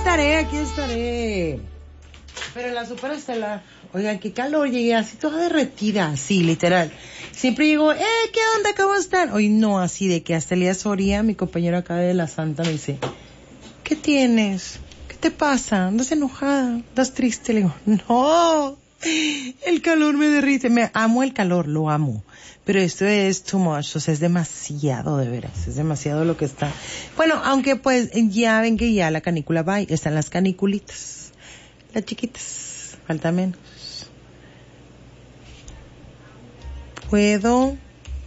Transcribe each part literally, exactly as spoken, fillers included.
estaré, aquí estaré. Pero en la superestelar, oigan, qué calor, llegué así toda derretida, así, literal. Siempre llego, eh, ¿qué onda? ¿Cómo están? Hoy no, así de que hasta Elías Soria, mi compañero acá de la Santa, me dice, ¿qué tienes? ¿Qué te pasa? ¿Andas enojada? ¿Andas triste? Le digo, no, el calor me derrite. Me amo el calor, lo amo. Pero esto es too much, o sea, es demasiado, de veras, es demasiado lo que está. Bueno, aunque pues ya ven que ya la canícula va, están las caniculitas, las chiquitas, falta menos. Puedo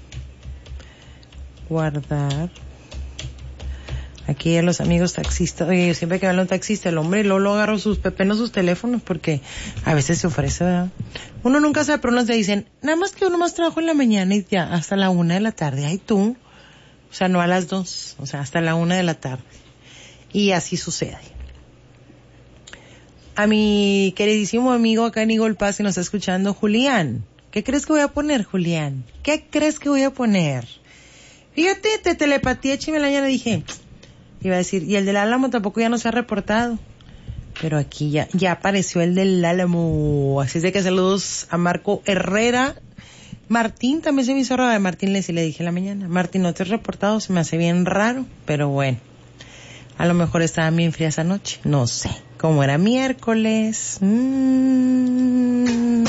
guardar aquí a los amigos taxistas. Oye, siempre que hablo un taxista, el hombre luego lo agarro sus pepenos, sus teléfonos, porque a veces se ofrece, ¿verdad? Uno nunca sabe, pero unos te dicen, nada más que uno más trabajo en la mañana y ya hasta la una de la tarde. Ay, tú. O sea, no a las dos, o sea, hasta la una de la tarde. Y así sucede. A mi queridísimo amigo acá en Eagle Pass que nos está escuchando, Julián. ¿Qué crees que voy a poner, Julián? ¿Qué crees que voy a poner? Fíjate, te telepatía chimelaña, le dije, iba a decir, y el del Álamo tampoco ya no se ha reportado. Pero aquí ya, ya apareció el del Álamo. Así es de que saludos a Marco Herrera. Martín también se me hizo raro. A Martín le, le dije en la mañana, Martín, no te has reportado, se me hace bien raro. Pero bueno, a lo mejor estaba bien fría esa noche. No sé. Como era miércoles. Mmm.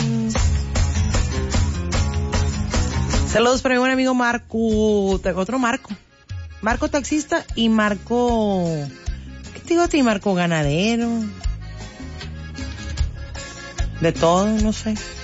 Saludos para mi buen amigo Marco. Otro Marco. Marco taxista y Marco... ¿Qué te digo a ti? Marco ganadero. De todo, no sé.